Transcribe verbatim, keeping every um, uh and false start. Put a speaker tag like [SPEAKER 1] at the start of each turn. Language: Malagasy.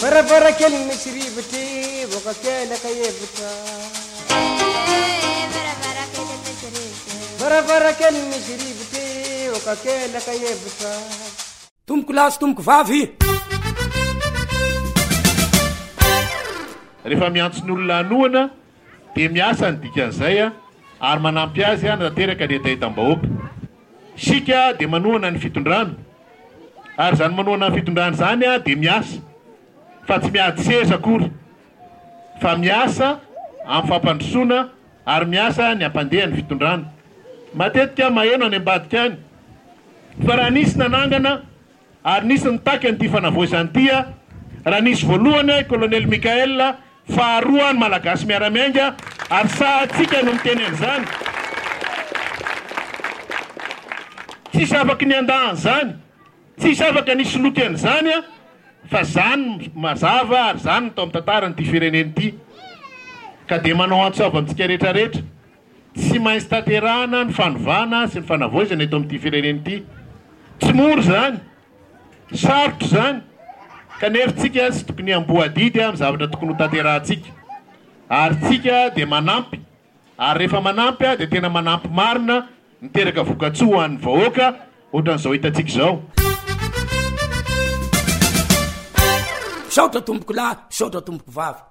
[SPEAKER 1] Varavarankely misy rivotry voakakelaka evitra. Varavarankely misy rivotry voakakelaka evitra.
[SPEAKER 2] Tomboko laso tomboko vavy.
[SPEAKER 3] Rehefa miantsony olona anoana dia miasa ny dikan'izay a ary manampy azy a nateraka ny etaetam-bahoaka. Sika dia manoana ny fitondrana ary zany manoana ny fitondrana zany a dia miasa fa tsy miady seza akory fa miasa amin'ny fampandrosoana ary miasa ny ampandeha ny fitondrana. Matetika maheno any ambadika any fa raha nisy nanangana ary nisy nitaky an'ity fanavoizany ity a raha nisy voalohany Colonel Mikael faharoa ny malagasy miaramiainga ary sahatsika no miteny an'izany. Tsisy afaka ny andahan' zany, tsisy afaka nisy loky an'izany a fa zany mazava ary zany tao amin'ny tantaran'ity fireneny ity. Ka dia manao antsoava amintsika rehetrarehetra tsy maintsy tanterahana ny fanovana sy ny fanavoizana eto amin'ity fireneny ity. Tsy mora zany, sarotro zany kanefa tsika sy tokony amboadidy amin'ny zavatra tokony ho tanterahantsika ary tsika dia manampy ary rehefa manampy a dia tena manampy marina miteraka vokatsoa ho an'ny vahoaka ohatran'izao hitantsika izao.
[SPEAKER 2] Saotra tomboko lahy, saotra tomboko vavy.